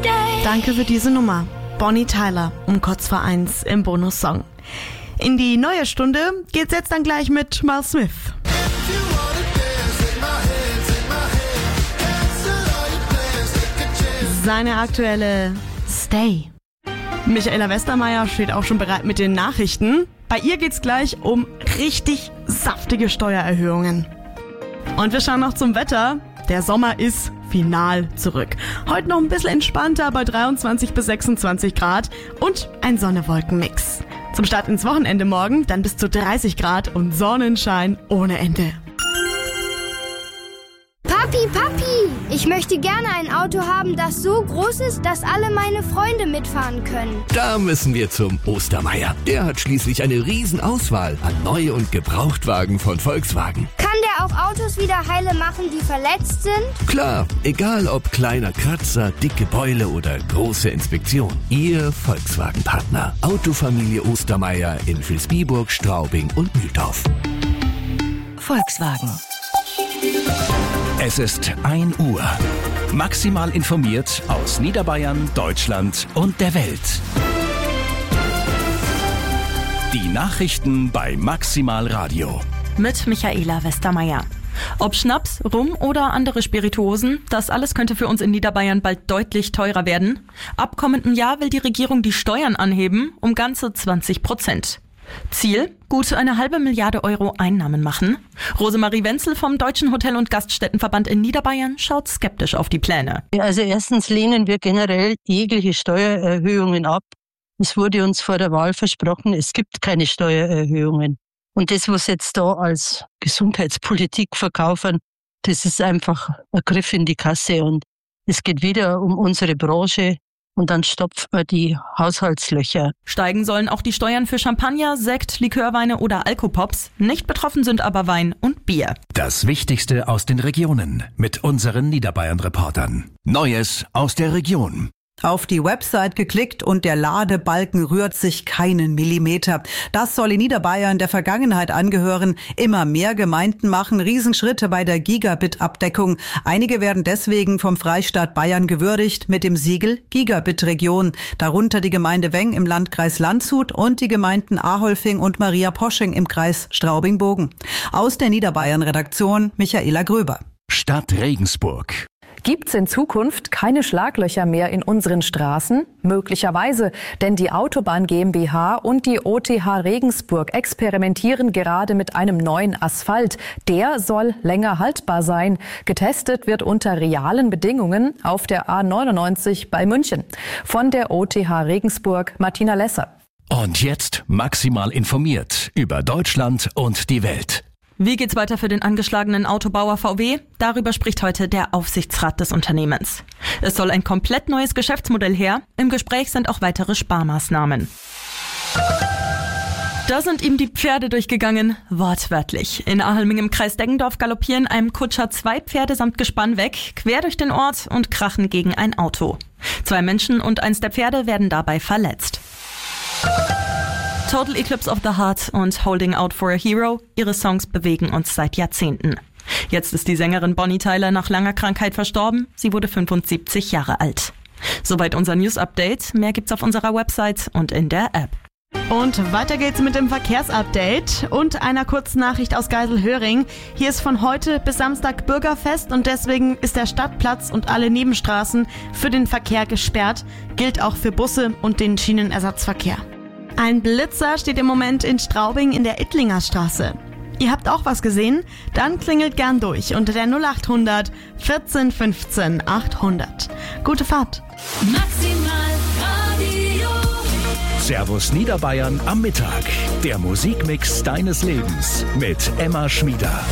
Danke für diese Nummer. Bonnie Tyler um kurz vor 1 im Bonussong. In die neue Stunde geht's jetzt dann gleich mit Miles Smith. Seine aktuelle Stay. Michaela Westermeier steht auch schon bereit mit den Nachrichten. Bei ihr geht's gleich um richtig saftige Steuererhöhungen. Und wir schauen noch zum Wetter. Der Sommer ist final zurück. Heute noch ein bisschen entspannter bei 23 bis 26 Grad und ein Sonne-Wolken-Mix. Zum Start ins Wochenende morgen dann bis zu 30 Grad und Sonnenschein ohne Ende. Papi, ich möchte gerne ein Auto haben, das so groß ist, dass alle meine Freunde mitfahren können. Da müssen wir zum Ostermeier. Der hat schließlich eine Riesenauswahl an Neu- und Gebrauchtwagen von Volkswagen. Kann der auch Autos wieder heile machen, die verletzt sind? Klar, egal ob kleiner Kratzer, dicke Beule oder große Inspektion. Ihr Volkswagen-Partner. Autofamilie Ostermeier in Vilsbiburg, Straubing und Mühldorf. Volkswagen. Es ist 1 Uhr. Maximal informiert aus Niederbayern, Deutschland und der Welt. Die Nachrichten bei Maximal Radio. Mit Michaela Westermeier. Ob Schnaps, Rum oder andere Spirituosen, das alles könnte für uns in Niederbayern bald deutlich teurer werden. Ab kommendem Jahr will die Regierung die Steuern anheben um ganze 20%. Ziel? Gut eine halbe Milliarde Euro Einnahmen machen. Rosemarie Wenzel vom Deutschen Hotel- und Gaststättenverband in Niederbayern schaut skeptisch auf die Pläne. Also erstens lehnen wir generell jegliche Steuererhöhungen ab. Es wurde uns vor der Wahl versprochen, es gibt keine Steuererhöhungen. Und das, was jetzt da als Gesundheitspolitik verkaufen, das ist einfach ein Griff in die Kasse. Und es geht wieder um unsere Branche. Und dann stopft man die Haushaltslöcher. Steigen sollen auch die Steuern für Champagner, Sekt, Likörweine oder Alkopops. Nicht betroffen sind aber Wein und Bier. Das Wichtigste aus den Regionen mit unseren Niederbayern-Reportern. Neues aus der Region. Auf die Website geklickt und der Ladebalken rührt sich keinen Millimeter. Das soll in Niederbayern der Vergangenheit angehören. Immer mehr Gemeinden machen Riesenschritte bei der Gigabit-Abdeckung. Einige werden deswegen vom Freistaat Bayern gewürdigt mit dem Siegel Gigabit-Region. Darunter die Gemeinde Weng im Landkreis Landshut und die Gemeinden Aholfing und Maria Posching im Kreis Straubing-Bogen. Aus der Niederbayern-Redaktion Michaela Gröber. Stadt Regensburg. Gibt's in Zukunft keine Schlaglöcher mehr in unseren Straßen? Möglicherweise, denn die Autobahn GmbH und die OTH Regensburg experimentieren gerade mit einem neuen Asphalt. Der soll länger haltbar sein. Getestet wird unter realen Bedingungen auf der A99 bei München. Von der OTH Regensburg Martina Lesser. Und jetzt maximal informiert über Deutschland und die Welt. Wie geht's weiter für den angeschlagenen Autobauer VW? Darüber spricht heute der Aufsichtsrat des Unternehmens. Es soll ein komplett neues Geschäftsmodell her. Im Gespräch sind auch weitere Sparmaßnahmen. Da sind ihm die Pferde durchgegangen, wortwörtlich. In Ahlming im Kreis Deggendorf galoppieren einem Kutscher 2 Pferde samt Gespann weg, quer durch den Ort und krachen gegen ein Auto. 2 Menschen und eins der Pferde werden dabei verletzt. Total Eclipse of the Heart und Holding Out for a Hero, ihre Songs bewegen uns seit Jahrzehnten. Jetzt ist die Sängerin Bonnie Tyler nach langer Krankheit verstorben. Sie wurde 75 Jahre alt. Soweit unser News-Update. Mehr gibt's auf unserer Website und in der App. Und weiter geht's mit dem Verkehrsupdate und einer kurzen Nachricht aus Geiselhöring. Hier ist von heute bis Samstag Bürgerfest und deswegen ist der Stadtplatz und alle Nebenstraßen für den Verkehr gesperrt. Gilt auch für Busse und den Schienenersatzverkehr. Ein Blitzer steht im Moment in Straubing in der Ittlinger Straße. Ihr habt auch was gesehen? Dann klingelt gern durch unter der 0800 14 15 800. Gute Fahrt. Maximal Radio. Servus Niederbayern am Mittag. Der Musikmix deines Lebens mit Emma Schmieder.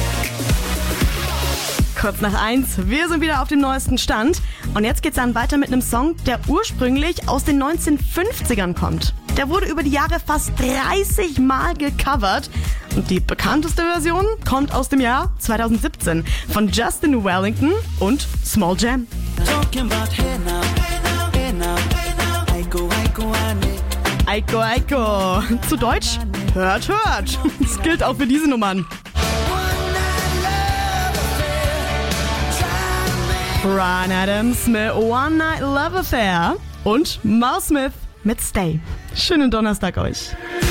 Kurz nach 1, wir sind wieder auf dem neuesten Stand. Und jetzt geht's dann weiter mit einem Song, der ursprünglich aus den 1950ern kommt. Der wurde über die Jahre fast 30 Mal gecovert. Und die bekannteste Version kommt aus dem Jahr 2017 von Justin Wellington und Small Jam. Aiko, Aiko. Zu Deutsch, hört, hört. Das gilt auch für diese Nummern. Bryan Adams mit One Night Love Affair und Mal Smith mit Stay. Schönen Donnerstag euch.